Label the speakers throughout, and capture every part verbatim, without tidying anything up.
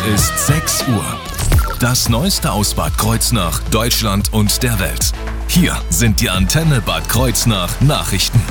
Speaker 1: Ist sechs Uhr. Das Neueste aus Bad Kreuznach, Deutschland und der Welt. Hier sind die Antenne Bad Kreuznach Nachrichten.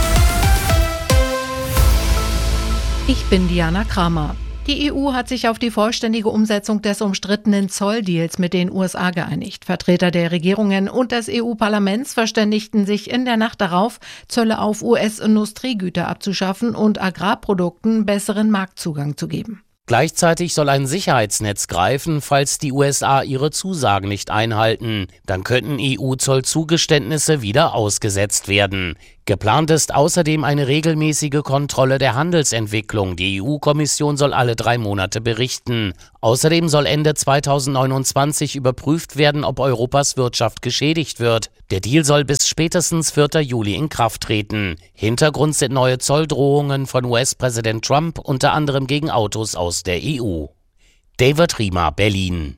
Speaker 2: Ich bin Diana Kramer. Die E U hat sich auf die vollständige Umsetzung des umstrittenen Zolldeals mit den U S A geeinigt. Vertreter der Regierungen und des E U-Parlaments verständigten sich in der Nacht darauf, Zölle auf U S-Industriegüter abzuschaffen und Agrarprodukten besseren Marktzugang zu geben.
Speaker 3: Gleichzeitig soll ein Sicherheitsnetz greifen, falls die U S A ihre Zusagen nicht einhalten. Dann könnten E U-Zollzugeständnisse wieder ausgesetzt werden. Geplant ist außerdem eine regelmäßige Kontrolle der Handelsentwicklung. Die E U-Kommission soll alle drei Monate berichten. Außerdem soll Ende zweitausendneunundzwanzig überprüft werden, ob Europas Wirtschaft geschädigt wird. Der Deal soll bis spätestens vierten Juli in Kraft treten. Hintergrund sind neue Zolldrohungen von U S-Präsident Trump, unter anderem gegen Autos aus der E U. David Riemer, Berlin.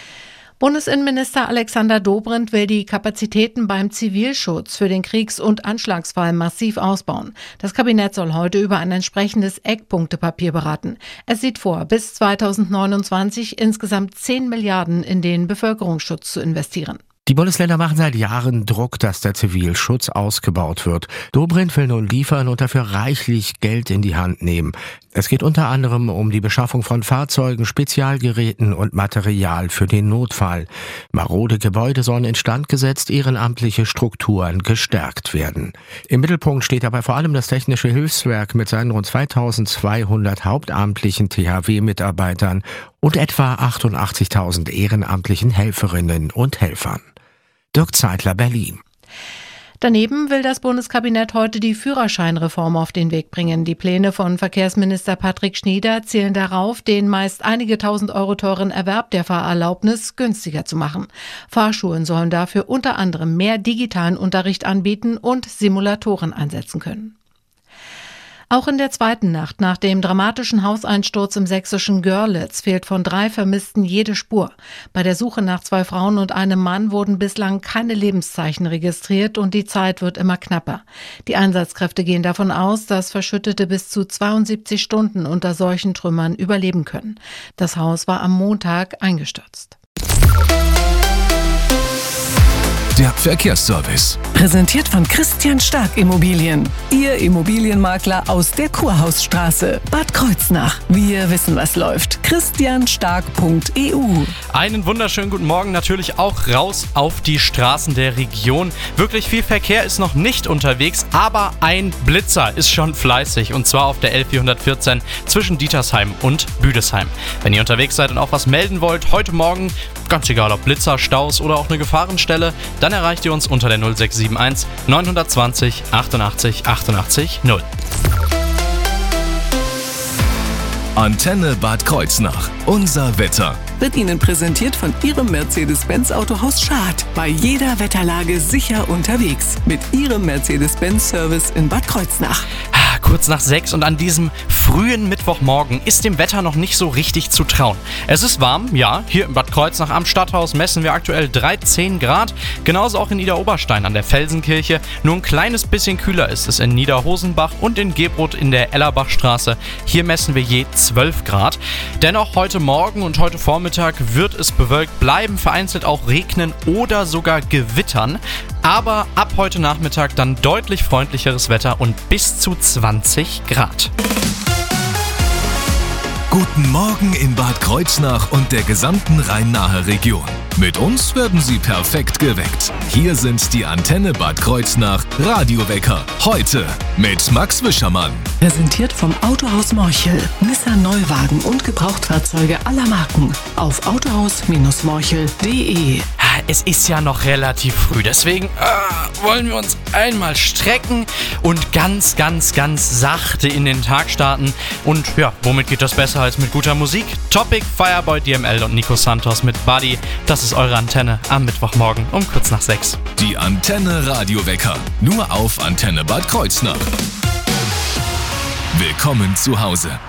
Speaker 2: Bundesinnenminister Alexander Dobrindt will die Kapazitäten beim Zivilschutz für den Kriegs- und Anschlagsfall massiv ausbauen. Das Kabinett soll heute über ein entsprechendes Eckpunktepapier beraten. Es sieht vor, bis zweitausendneunundzwanzig insgesamt zehn Milliarden in den Bevölkerungsschutz zu investieren.
Speaker 4: Die Bundesländer machen seit Jahren Druck, dass der Zivilschutz ausgebaut wird. Dobrindt will nun liefern und dafür reichlich Geld in die Hand nehmen. Es geht unter anderem um die Beschaffung von Fahrzeugen, Spezialgeräten und Material für den Notfall. Marode Gebäude sollen instand gesetzt, ehrenamtliche Strukturen gestärkt werden. Im Mittelpunkt steht dabei vor allem das Technische Hilfswerk mit seinen rund zweitausendzweihundert hauptamtlichen T H W-Mitarbeitern und etwa achtundachtzigtausend ehrenamtlichen Helferinnen und Helfern. Dirk Zeitler, Berlin.
Speaker 2: Daneben will das Bundeskabinett heute die Führerscheinreform auf den Weg bringen. Die Pläne von Verkehrsminister Patrick Schnieder zielen darauf, den meist einige tausend Euro teuren Erwerb der Fahrerlaubnis günstiger zu machen. Fahrschulen sollen dafür unter anderem mehr digitalen Unterricht anbieten und Simulatoren einsetzen können. Auch in der zweiten Nacht nach dem dramatischen Hauseinsturz im sächsischen Görlitz fehlt von drei Vermissten jede Spur. Bei der Suche nach zwei Frauen und einem Mann wurden bislang keine Lebenszeichen registriert und die Zeit wird immer knapper. Die Einsatzkräfte gehen davon aus, dass Verschüttete bis zu zweiundsiebzig Stunden unter solchen Trümmern überleben können. Das Haus war am Montag eingestürzt.
Speaker 1: Der Verkehrsservice.
Speaker 5: Präsentiert von Christian Stark Immobilien. Ihr Immobilienmakler aus der Kurhausstraße, Bad Kreuznach. Wir wissen, was läuft. christian stark punkt e u.
Speaker 6: Einen wunderschönen guten Morgen, natürlich auch raus auf die Straßen der Region. Wirklich viel Verkehr ist noch nicht unterwegs, aber ein Blitzer ist schon fleißig und zwar auf der L vierhundertvierzehn zwischen Dietersheim und Büdesheim. Wenn ihr unterwegs seid und auch was melden wollt, heute Morgen, ganz egal ob Blitzer, Staus oder auch eine Gefahrenstelle, dann erreicht ihr uns unter der null sechs sieben eins neun zwei null achtundachtzig achtundachtzig null.
Speaker 1: Antenne Bad Kreuznach. Unser Wetter.
Speaker 5: Wird Ihnen präsentiert von Ihrem Mercedes-Benz Autohaus Schad. Bei jeder Wetterlage sicher unterwegs. Mit Ihrem Mercedes-Benz-Service in Bad Kreuznach.
Speaker 6: Kurz nach sechs und an diesem frühen Mittwochmorgen ist dem Wetter noch nicht so richtig zu trauen. Es ist warm, ja, hier in Bad Kreuznach am Stadthaus messen wir aktuell dreizehn Grad. Genauso auch in Idar-Oberstein an der Felsenkirche. Nur ein kleines bisschen kühler ist es in Niederhosenbach und in Gebrodt in der Ellerbachstraße. Hier messen wir je zwölf Grad. Dennoch heute Morgen und heute Vormittag wird es bewölkt bleiben, vereinzelt auch regnen oder sogar gewittern. Aber ab heute Nachmittag dann deutlich freundlicheres Wetter und bis zu zwanzig Grad.
Speaker 1: Guten Morgen in Bad Kreuznach und der gesamten Rhein-Nahe Region. Mit uns werden Sie perfekt geweckt. Hier sind die Antenne Bad Kreuznach Radiowecker. Heute mit Max Wischermann.
Speaker 5: Präsentiert vom Autohaus Morchel. Nissan Neuwagen und Gebrauchtfahrzeuge aller Marken. Auf autohaus Morchel punkt de.
Speaker 6: Es ist ja noch relativ früh, deswegen äh, wollen wir uns einmal strecken und ganz, ganz, ganz sachte in den Tag starten. Und ja, womit geht das besser als mit guter Musik? Topic, Fireboy, D M L und Nico Santos mit Buddy. Das ist eure Antenne am Mittwochmorgen um kurz nach sechs.
Speaker 1: Die Antenne Radiowecker, nur auf Antenne Bad Kreuznach. Willkommen zu Hause.